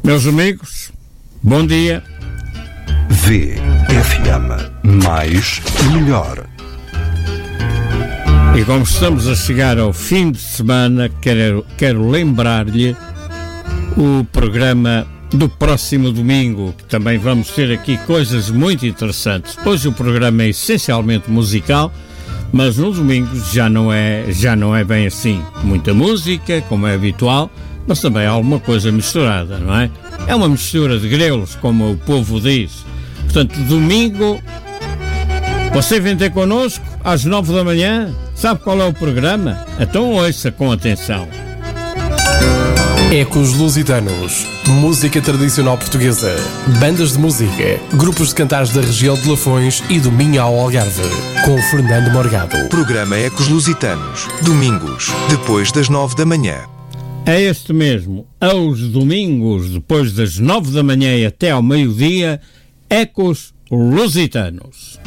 Meus amigos, bom dia. VFM, mais e melhor. E como estamos a chegar ao fim de semana, quero lembrar-lhe o programa do próximo domingo, que também vamos ter aqui coisas muito interessantes. Hoje o programa é essencialmente musical, mas no domingo já não é bem assim. Muita música, como é habitual, mas também há alguma coisa misturada, não é? É uma mistura de grelos, como o povo diz. Portanto, domingo, você vem ter connosco às 9 da manhã. Sabe qual é o programa? Então ouça com atenção. Ecos Lusitanos, música tradicional portuguesa, bandas de música, grupos de cantares da região de Lafões e do Minho ao Algarve, com Fernando Morgado. Programa Ecos Lusitanos, domingos, depois das 9 da manhã. É este mesmo, aos domingos, depois das 9 da manhã e até ao meio-dia, Ecos Lusitanos.